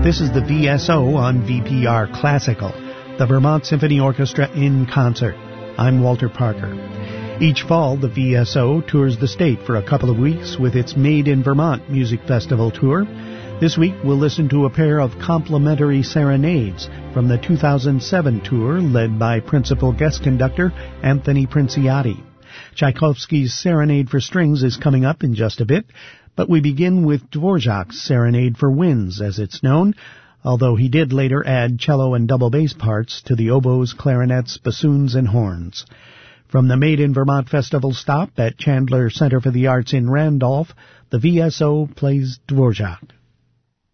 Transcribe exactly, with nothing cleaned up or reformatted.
This is the V S O on V P R Classical, the Vermont Symphony Orchestra in concert. I'm Walter Parker. Each fall, the V S O tours the state for a couple of weeks with its Made in Vermont Music Festival tour. This week, we'll listen to a pair of complimentary serenades from the two thousand seven tour led by principal guest conductor Anthony Princiati. Tchaikovsky's Serenade for Strings is coming up in just a bit, but we begin with Dvorak's Serenade for Winds, as it's known, although he did later add cello and double bass parts to the oboes, clarinets, bassoons, and horns. From the Made in Vermont Festival stop at Chandler Center for the Arts in Randolph, the V S O plays Dvorak.